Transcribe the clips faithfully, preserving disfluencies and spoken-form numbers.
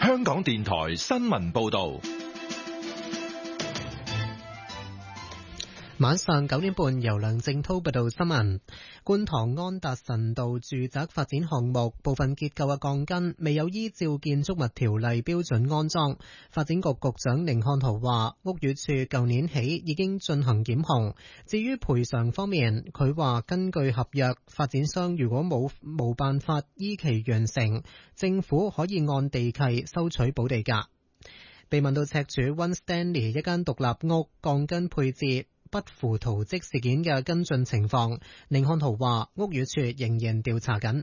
香港電台新聞報道。 晚上九點半，由梁正濤報道新聞。觀塘安達臣道住宅發展項目部分結構嘅鋼筋未有依照建築物條例標準安裝。發展局局長寧漢豪話，屋宇署舊年起已經進行檢控。至於賠償方面，佢話根據合約，發展商如果冇冇辦法依期完成，政府可以按地契收取補地價。被問到赤柱 One Stanley 一間獨立屋鋼筋配置不符圖則事件嘅跟進情況，寧漢豪話屋宇署仍然調查緊。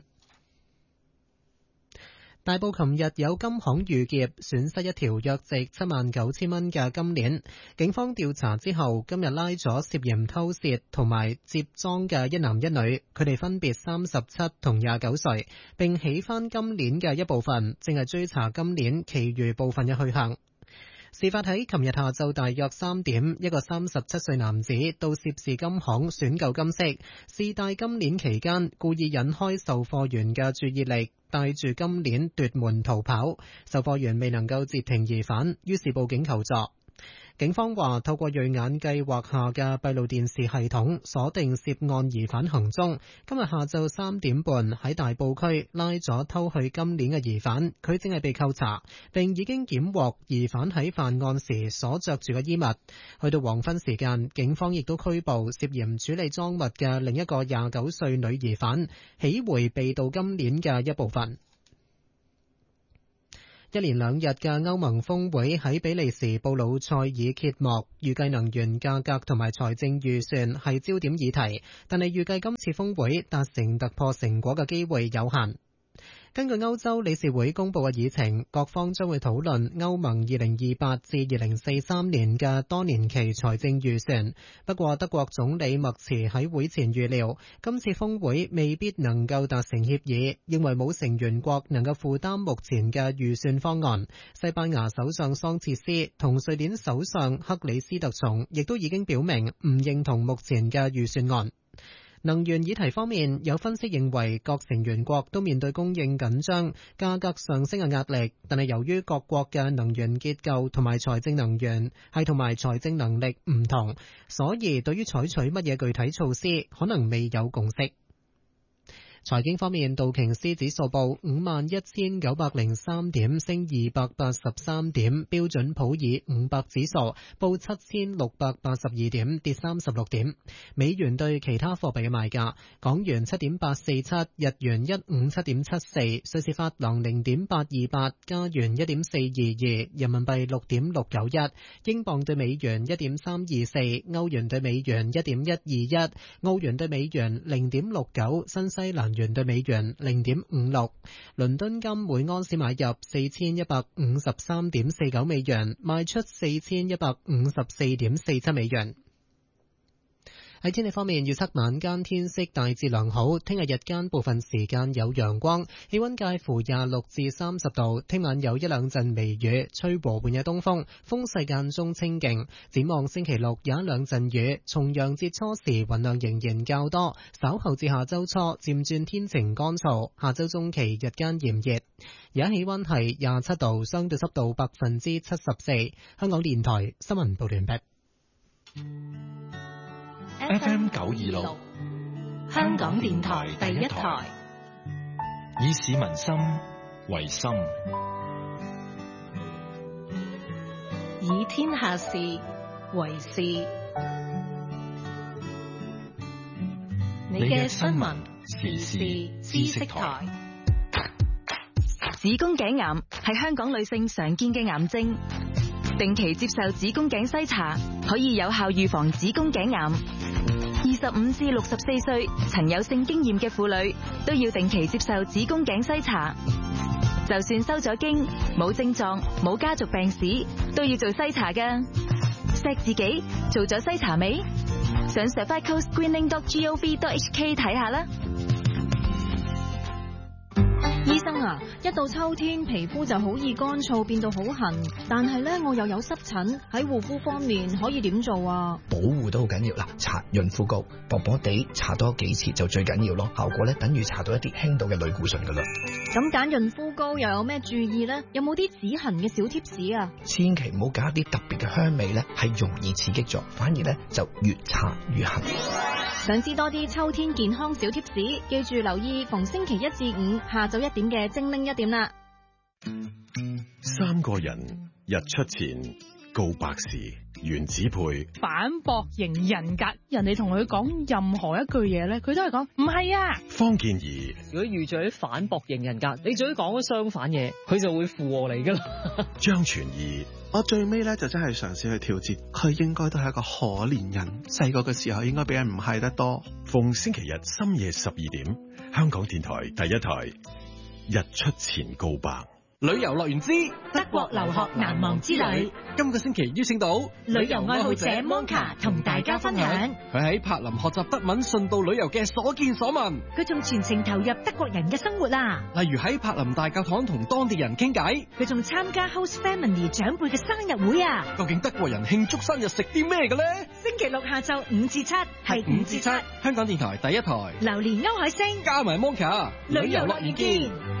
大埔琴日有金行遇劫，損失一條約值七萬九千蚊嘅金鏈。警方調查之後，今日拉咗涉嫌偷竊同埋接贓嘅一男一女，佢哋分別三十七同廿九歲，並起返金鏈嘅一部分，正係追查金鏈其餘部分嘅去向。事發喺琴日下晝大約三點，一個三十七歲男子到涉事金行選購金飾，試戴金鏈期間故意引開售貨員嘅注意力，帶住金鏈奪門逃跑。售貨員未能夠截停疑犯，於是報警求助。警方話透過銳眼計劃下嘅閉路電視系統鎖定涉案疑犯行蹤，今日下晝三點半喺大埔區拉咗偷去金鏈嘅疑犯，佢正係被扣查，並已經檢獲疑犯喺犯案時所着住嘅衣物。去到黃昏時間，警方亦都拘捕涉嫌處理贓物嘅另一個廿九歲女疑犯，起回被盜金鏈嘅一部分。一連兩日嘅歐盟峰會喺比利時布魯塞爾揭幕，預計能源價格同埋財政預算係焦點議題，但係預計今次峰會達成突破成果嘅機會有限。根據歐洲理事會公佈嘅議程，各方將會討論歐盟二零二八至二零四三年嘅多年期財政預算。不過，德國總理默茨喺會前預料，今次峰會未必能夠達成協議，認為冇成員國能夠負擔目前嘅預算方案。西班牙首相桑切斯同瑞典首相克里斯特松亦都已經表明唔認同目前嘅預算案。能源議題方面，有分析認為各成員國都面對供應緊張、價格上升嘅壓力，但係由於各國嘅能源結構同埋財政能源係同埋財政能力唔同，所以對於採取乜嘢具體措施，可能未有共識。財經方面，道瓊斯指數報五萬一千九百零三點，升二百八十三點；標準普爾五百指數報七千六百八十二點，跌三十六點。美元對其他貨幣嘅賣價：港元七點八四七，日元一五七點七四，瑞士法郎零點八二八，加元一點四二二，人民幣六點六九一，英鎊對美元一點三二四，歐元對美元一點一二一，澳元對美元零點六九，新西蘭元對美元零點五六，倫敦金每安士買入四千一百五十三點四九美元，賣出四千一百五十四點四七美元。喺天氣方面，預測晚間天色大致良好，聽日日間部分時間有陽光，氣溫介乎廿六至三十度。聽晚有一兩陣微雨，吹和緩嘅東風，風勢間中清勁。展望星期六有一兩陣雨，重陽節初時雲量仍然較多，稍後至下周初漸轉天晴乾燥。下周中期日間炎熱，而家氣溫係廿七度，相對濕度百分之七十四。香港電台新聞報道完畢。 F M 九二六， 香港電台第一台， 以市民心為心， 以天下事為事。你嘅新聞時事知識台。 子宮頸癌係香港女性常見嘅癌症，定期接受子宮頸篩查可以有效預防子宮頸癌。二十五至六十四歲曾有性經驗嘅婦女都要定期接受子宮頸篩查。就算收咗經，冇症狀、冇家族病史，都要做篩查㗎。錫自己做咗篩查未？上 cervical screening dot gov dot hk 睇下啦。 醫生啊，一到秋天皮膚就好易乾燥變到好痕，但係咧我又有濕疹，喺護膚方面可以點做啊？ 保護都好緊要啦，搽潤膚膏，薄薄地搽多幾次就最緊要咯，效果咧等於搽到一啲輕度嘅類固醇噶啦。 咁揀潤膚膏又有咩注意呢？有冇啲止痕嘅小貼士啊？ 千祈唔好揀一啲特別嘅香味咧，係容易刺激咗，反而咧就越搽越痕。 想知多啲秋天健康小貼士，記住留意逢星期一至五下晝一點嘅精靈一點啦。 三個人日出前告白時，原子配反駁型人格，人哋同佢講任何一句嘢咧，佢都係講唔係啊。 方健儀如果遇咗啲反駁型人格，你最講咗相反嘢，佢就會附和你噶啦。 張全儀我最尾咧就真係嘗試去調節，佢應該都係一個可憐人，細個嘅時候應該俾人唔係得多。 逢星期日深夜十二點，香港電台第一台日出前告白。 旅遊樂園之德國留學難忘之旅， 今個星期邀請到旅遊愛好者 Monka 同大家分享佢喺柏林學習德文順道旅遊嘅所見所聞。 佢仲全程投入德國人嘅生活啊， 例如喺柏林大教堂同當地人傾偈， 佢仲參加 host family 長輩嘅生日會啊。 究竟德國人慶祝生日食啲咩嘅咧？ 星期六下晝五至七係五至七， 香港電台第一台， 榴蓮歐海星加埋 Monka 旅遊樂園見。